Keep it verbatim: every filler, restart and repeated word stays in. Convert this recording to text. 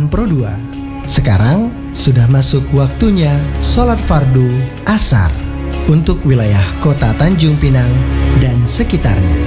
Pinang Pro dua. Sekarang sudah masuk waktunya sholat fardu asar untuk wilayah kota Tanjung Pinang dan sekitarnya.